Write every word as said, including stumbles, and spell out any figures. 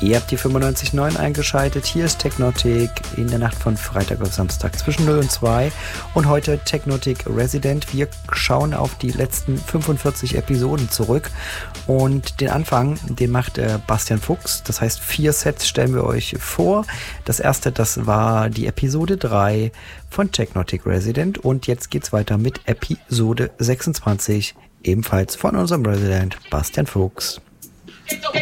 Ihr habt die fünfundneunzig Komma neun eingeschaltet. Hier ist Technotic in der Nacht von Freitag auf Samstag zwischen null und zwei. Und heute Technotic Resident. Wir schauen auf die letzten fünfundvierzig Episoden zurück. Und den Anfang, den macht äh, Bastian Fuchs. Das heißt, vier Sets stellen wir euch vor. Das erste, das war die Episode drei von Technotic Resident. Und jetzt geht's weiter mit Episode sechsundzwanzig. Ebenfalls von unserem Resident Bastian Fuchs. It's okay.